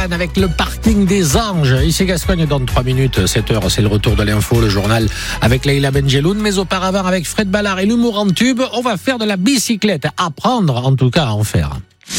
Morgane avec le parking des anges. Ici Gascogne dans 3 minutes, 7h, c'est le retour de l'info, le journal avec Leïla Benjeloun. Mais auparavant avec Fred Ballard et l'humour en tube, on va faire de la bicyclette. Apprendre en tout cas à en faire.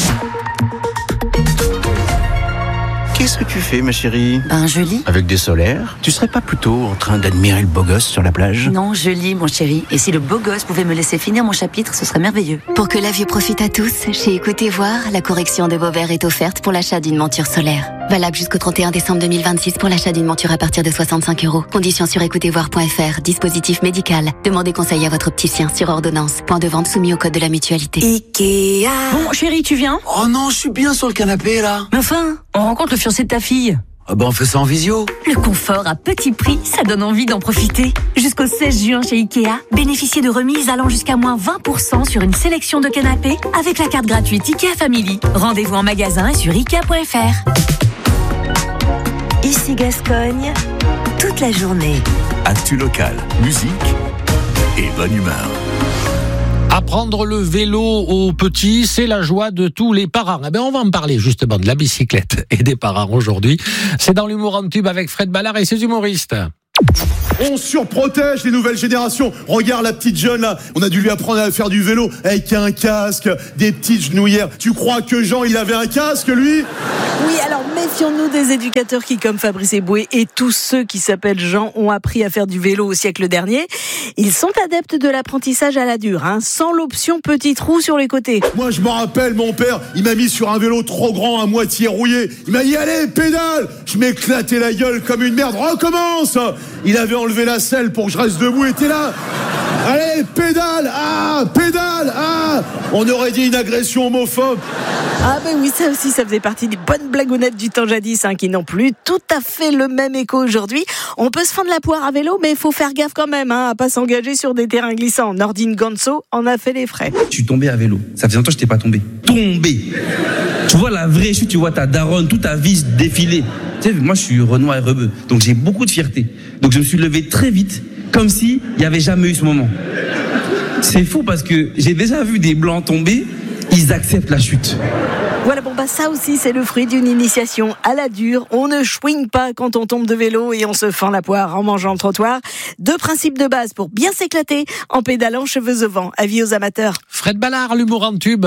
Qu'est-ce que tu fais, ma chérie ? Je lis. Avec des solaires ? Tu serais pas plutôt en train d'admirer le beau gosse sur la plage ? Non, je lis, mon chéri. Et si le beau gosse pouvait me laisser finir mon chapitre, ce serait merveilleux. Pour que la vue profite à tous, chez Écoutez Voir, la correction de vos verres est offerte pour l'achat d'une monture solaire. Valable jusqu'au 31 décembre 2026 pour l'achat d'une monture à partir de 65 €. Conditions sur écoutezvoir.fr. Dispositif médical. Demandez conseil à votre opticien sur ordonnance. Point de vente soumis au code de la mutualité. Ikea. Bon, chéri, tu viens ? Oh non, je suis bien sur le canapé, là. Mais enfin, on rencontre le fiancé de ta fille. Ah on fait ça en visio. Le confort à petit prix, ça donne envie d'en profiter. Jusqu'au 16 juin chez Ikea, bénéficiez de remises allant jusqu'à moins 20% sur une sélection de canapés avec la carte gratuite Ikea Family. Rendez-vous en magasin et sur Ikea.fr. Ici Gascogne, toute la journée. Actu local, musique et bonne humeur. Apprendre le vélo aux petits, c'est la joie de tous les parents. On va en parler justement de la bicyclette et des parents aujourd'hui. C'est dans l'humour en tube avec Fred Ballard et ses humoristes. On surprotège les nouvelles générations. Regarde la petite jeune là, on a dû lui apprendre à faire du vélo avec un casque, des petites genouillères. Tu crois que Jean il avait un casque lui ? Oui, alors méfions-nous des éducateurs qui, comme Fabrice Eboué et tous ceux qui s'appellent Jean, ont appris à faire du vélo au siècle dernier. Ils sont adeptes de l'apprentissage à la dure, sans l'option petit trou sur les côtés. Moi je me rappelle, mon père, il m'a mis sur un vélo trop grand, à moitié rouillé. Il m'a dit allez, pédale. Je m'éclatais la gueule comme une merde. Recommence. Il avait enlevé la selle pour que je reste debout et t'es là. Allez, pédale. Pédale. On aurait dit une agression homophobe. Oui, ça aussi, ça faisait partie des bonnes blagounettes du temps jadis, qui n'ont plus tout à fait le même écho aujourd'hui. On peut se fendre la poire à vélo, mais il faut faire gaffe quand même, à pas s'engager sur des terrains glissants. Nordine Ganso en a fait les frais. Je suis tombé à vélo. Ça faisait longtemps que je n'étais pas tombé. Tombé. Tu vois la vraie chute, tu vois ta daronne, toute ta vie défiler. Tu sais, moi je suis Renoir et rebeu, donc j'ai beaucoup de fierté. Donc je me suis levé très vite, comme s'il n'y avait jamais eu ce moment. C'est fou parce que j'ai déjà vu des blancs tomber, ils acceptent la chute. Voilà, ça aussi, c'est le fruit d'une initiation à la dure. On ne chouigne pas quand on tombe de vélo et on se fend la poire en mangeant le trottoir. 2 principes de base pour bien s'éclater en pédalant cheveux au vent. Avis aux amateurs. Fred Ballard, l'humour en tube.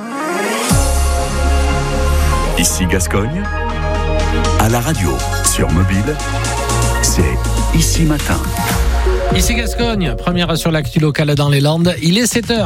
Ici Gascogne, à la radio, sur mobile, c'est Ici Matin. Ici Gascogne, première sur l'actu locale dans les Landes. Il est 7h.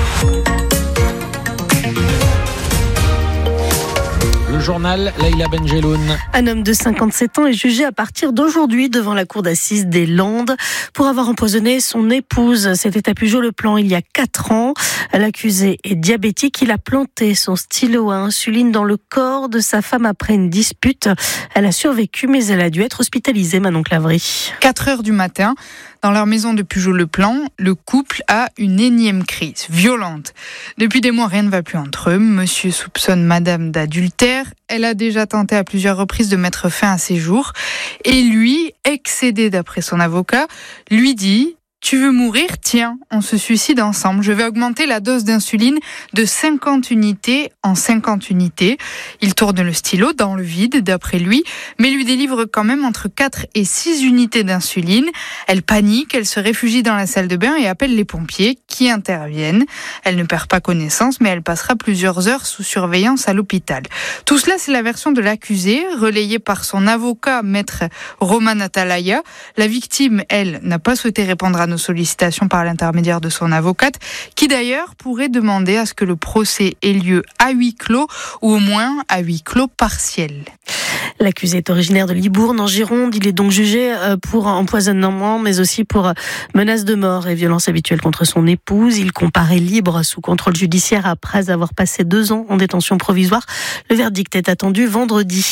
Le journal, Leïla Benjeloun. Un homme de 57 ans est jugé à partir d'aujourd'hui devant la cour d'assises des Landes pour avoir empoisonné son épouse. C'était à Pugeot-le-Plan il y a 4 ans. L'accusé est diabétique. Il a planté son stylo à insuline dans le corps de sa femme après une dispute. Elle a survécu, mais elle a dû être hospitalisée, Manon Clavry. 4h du matin, dans leur maison de Pugeot-le-Plan, le couple a une énième crise violente. Depuis des mois, rien ne va plus entre eux. Monsieur soupçonne madame d'adultère. Elle a déjà tenté à plusieurs reprises de mettre fin à ses jours. Et lui, excédé d'après son avocat, lui dit... Tu veux mourir ? Tiens, on se suicide ensemble. Je vais augmenter la dose d'insuline de 50 unités en 50 unités. Il tourne le stylo dans le vide, d'après lui, mais lui délivre quand même entre 4 et 6 unités d'insuline. Elle panique, elle se réfugie dans la salle de bain et appelle les pompiers qui interviennent. Elle ne perd pas connaissance, mais elle passera plusieurs heures sous surveillance à l'hôpital. Tout cela, c'est la version de l'accusé, relayée par son avocat, maître Roman Atalaya. La victime, elle, n'a pas souhaité répondre à nos sollicitations par l'intermédiaire de son avocate, qui d'ailleurs pourrait demander à ce que le procès ait lieu à huis clos ou au moins à huis clos partiel. L'accusé est originaire de Libourne, en Gironde. Il est donc jugé pour empoisonnement, mais aussi pour menace de mort et violence habituelle contre son épouse. Il comparaît libre sous contrôle judiciaire après avoir passé 2 ans en détention provisoire. Le verdict est attendu vendredi.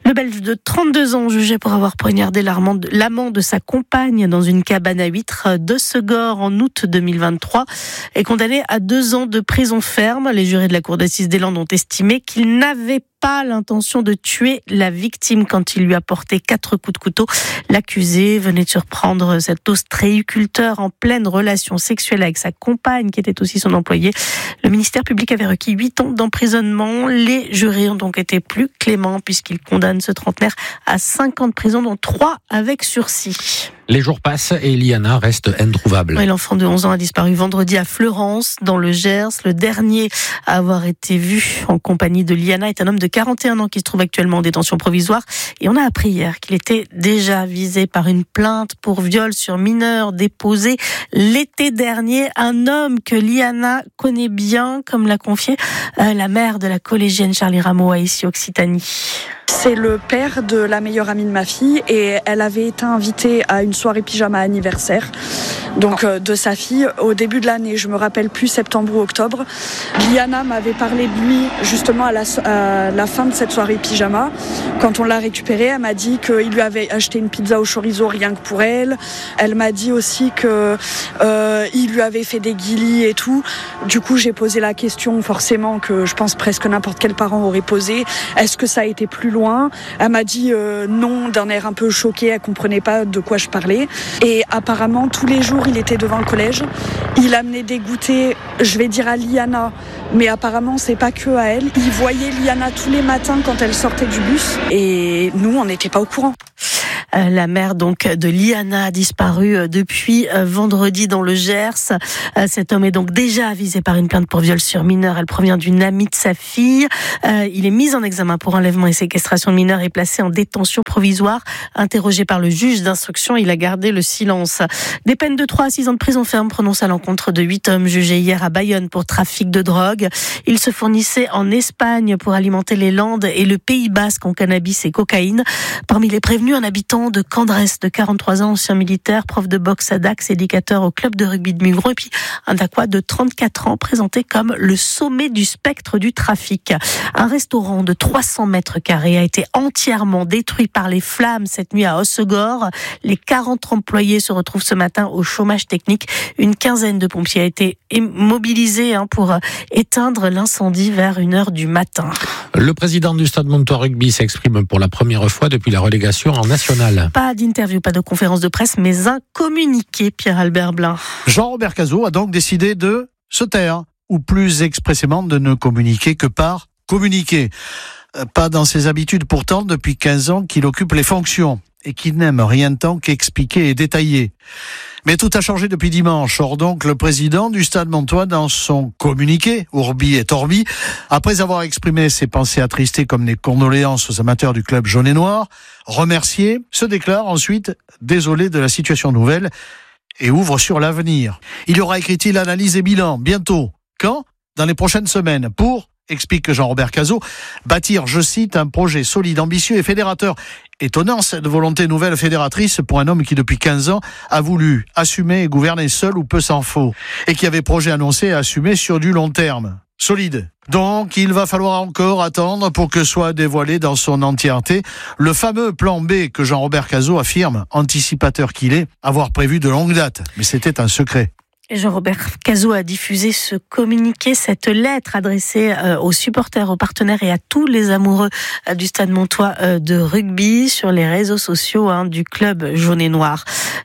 Le Belge de 32 ans, jugé pour avoir poignardé l'amant de sa compagne dans une cabane à huîtres de Segor en août 2023, est condamné à 2 ans de prison ferme. Les jurés de la Cour d'assises des Landes ont estimé qu'il n'avait pas l'intention de tuer la victime quand il lui a porté 4 coups de couteau. L'accusé venait de surprendre cet ostréiculteur en pleine relation sexuelle avec sa compagne, qui était aussi son employé. Le ministère public avait requis 8 ans d'emprisonnement. Les jurés ont donc été plus cléments puisqu'ils condamnent ce trentenaire à 5 ans de prison, dont 3 avec sursis. Les jours passent et Liana reste introuvable. Oui, l'enfant de 11 ans a disparu vendredi à Fleurance, dans le Gers. Le dernier à avoir été vu en compagnie de Liana est un homme de 41 ans qui se trouve actuellement en détention provisoire. Et on a appris hier qu'il était déjà visé par une plainte pour viol sur mineur déposée l'été dernier. Un homme que Liana connaît bien, comme l'a confié la mère de la collégienne Charlie Rameau à Issy-Occitanie. C'est le père de la meilleure amie de ma fille et elle avait été invitée à une soirée pyjama anniversaire de sa fille au début de l'année, je me rappelle plus, septembre ou octobre. Liana m'avait parlé de lui justement à la fin de cette soirée pyjama. Quand on l'a récupéré, elle m'a dit qu'il lui avait acheté une pizza au chorizo rien que pour elle. Elle m'a dit aussi qu'il lui avait fait des guilis et tout. Du coup, j'ai posé la question forcément que je pense presque n'importe quel parent aurait posé. Est-ce que ça a été plus loin ? Elle m'a dit non, d'un air un peu choqué, elle comprenait pas de quoi je parlais. Et apparemment, tous les jours, il était devant le collège. Il amenait des goûters, je vais dire à Liana, mais apparemment, c'est pas que à elle. Il voyait Liana tous les matins quand elle sortait du bus. Et nous, on n'était pas au courant. La mère donc de Liana a disparu depuis vendredi dans le Gers. Cet homme est donc déjà avisé par une plainte pour viol sur mineur. Elle provient d'une amie de sa fille. Il est mis en examen pour enlèvement et séquestration de mineur et placé en détention provisoire. Interrogé par le juge d'instruction, il a gardé le silence. Des peines de 3 à 6 ans de prison ferme prononcées à l'encontre de 8 hommes jugés hier à Bayonne pour trafic de drogue. Ils se fournissaient en Espagne pour alimenter les Landes et le Pays Basque en cannabis et cocaïne. Parmi les prévenus, un habitant de Candresse de 43 ans, ancien militaire, prof de boxe à Dax, éducateur au club de rugby de Mugron, et puis un Dacquois de 34 ans présenté comme le sommet du spectre du trafic. Un restaurant de 300 mètres carrés a été entièrement détruit par les flammes cette nuit à Hossegor. Les 40 employés se retrouvent ce matin au chômage technique. Une quinzaine de pompiers a été mobilisés pour éteindre l'incendie vers 1h du matin. Le président du Stade Montois Rugby s'exprime pour la première fois depuis la relégation en national. Pas d'interview, pas de conférence de presse, mais un communiqué, Pierre-Albert Blin. Jean-Robert Cazot a donc décidé de se taire, ou plus expressément de ne communiquer que par communiquer. Pas dans ses habitudes pourtant depuis 15 ans qu'il occupe les fonctions et qu'il n'aime rien tant qu'expliquer et détailler. Mais tout a changé depuis dimanche. Or donc, le président du Stade Montois, dans son communiqué, Urbi et Orbi, après avoir exprimé ses pensées attristées comme des condoléances aux amateurs du club jaune et noir, remercié, se déclare ensuite désolé de la situation nouvelle et ouvre sur l'avenir. Il y aura, écrit-il, analyse et bilan bientôt. Quand ? Dans les prochaines semaines, pour, explique Jean-Robert Cazot, bâtir, je cite, un projet solide, ambitieux et fédérateur. Étonnant cette volonté nouvelle fédératrice pour un homme qui depuis 15 ans a voulu assumer et gouverner seul ou peu s'en faut, et qui avait projet annoncé et assumé sur du long terme. Solide. Donc, il va falloir encore attendre pour que soit dévoilé dans son entièreté le fameux plan B que Jean-Robert Cazot affirme, anticipateur qu'il est, avoir prévu de longue date. Mais c'était un secret. Jean-Robert Cazot a diffusé ce communiqué, cette lettre adressée aux supporters, aux partenaires et à tous les amoureux du Stade Montois de rugby sur les réseaux sociaux du club jaune et noir.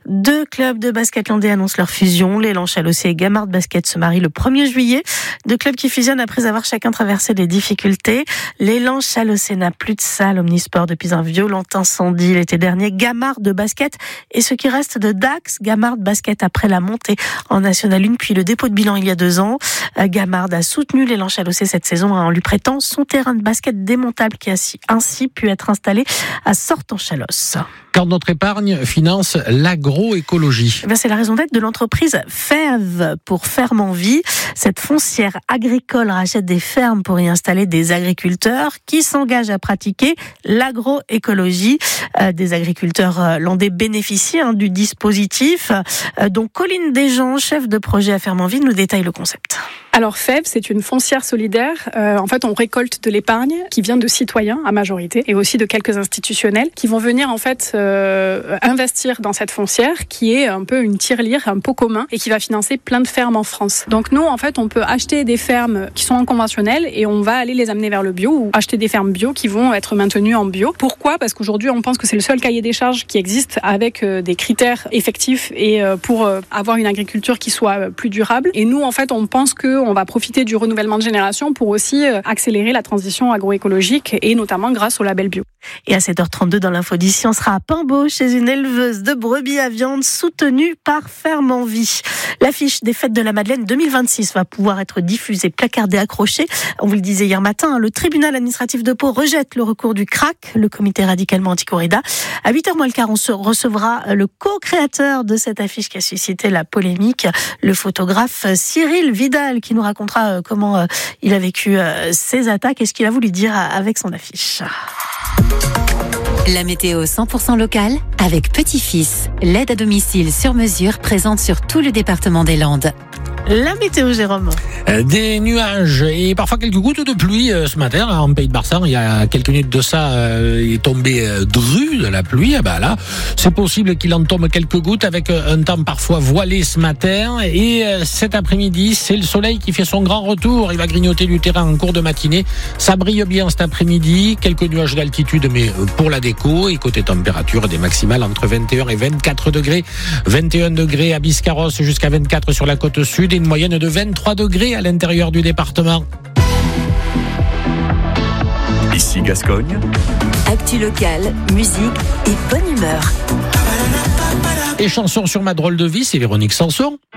2 clubs de basket landais annoncent leur fusion. L'élan Chalossé et Gamard Basket se marient le 1er juillet. 2 clubs qui fusionnent après avoir chacun traversé des difficultés. L'élan Chalossé n'a plus de salle omnisport depuis un violent incendie l'été dernier. Gamard de basket et ce qui reste de Dax, Gamard Basket après la montée en National 1 puis le dépôt de bilan il y a 2 ans. Gamard a soutenu l'élan Chalossé cette saison en lui prêtant son terrain de basket démontable qui a ainsi pu être installé à Sortes-en-Chalosse. Quand notre épargne finance l'agroécologie. C'est la raison d'être de l'entreprise Fève pour Ferme en Vie. Cette foncière agricole rachète des fermes pour y installer des agriculteurs qui s'engagent à pratiquer l'agroécologie. Des agriculteurs landais bénéficient du dispositif. Donc Colline Desjean, chef de projet à Ferme en Vie, nous détaille le concept. Alors FEV, c'est une foncière solidaire. En fait, on récolte de l'épargne qui vient de citoyens à majorité et aussi de quelques institutionnels qui vont venir en fait investir dans cette foncière qui est un peu une tirelire, un pot commun et qui va financer plein de fermes en France. Donc nous, en fait, on peut acheter des fermes qui sont en conventionnel et on va aller les amener vers le bio ou acheter des fermes bio qui vont être maintenues en bio. Pourquoi ? Parce qu'aujourd'hui, on pense que c'est le seul cahier des charges qui existe avec des critères effectifs et pour avoir une agriculture qui soit plus durable. Et nous, en fait, on pense qu'on va profiter du renouvellement de génération pour aussi accélérer la transition agroécologique et notamment grâce au label bio. Et à 7h32 dans l'info d'ici, on sera à Pimbaud chez une éleveuse de brebis à viande soutenue par Ferme en Vie. L'affiche des Fêtes de la Madeleine 2026 va pouvoir être diffusée, placardée, accrochée. On vous le disait hier matin, le tribunal administratif de Pau rejette le recours du CRAC, le comité radicalement anti-corrida. À 8h moins le quart, on recevra le co-créateur de cette affiche qui a suscité la polémique, le photographe Cyril Vidal, qui nous racontera comment il a vécu ces attaques et ce qu'il a voulu dire avec son affiche. La météo 100% locale avec Petit-Fils, l'aide à domicile sur mesure présente sur tout le département des Landes. La météo, Jérôme. Des nuages et parfois quelques gouttes de pluie ce matin en Pays de Barsan. Il y a quelques minutes de ça, il est tombé dru de la pluie. Là, c'est possible qu'il en tombe quelques gouttes avec un temps parfois voilé ce matin. Et cet après-midi, c'est le soleil qui fait son grand retour. Il va grignoter du terrain en cours de matinée. Ça brille bien cet après-midi. Quelques nuages d'altitude, mais pour la déco. Et côté température, des maximales entre 21 et 24 degrés. 21 degrés à Biscarrosse jusqu'à 24 sur la côte sud. Et une moyenne de 23 degrés à l'intérieur du département. Ici Gascogne. Actu locale, musique et bonne humeur. Et chanson sur ma drôle de vie, c'est Véronique Sanson.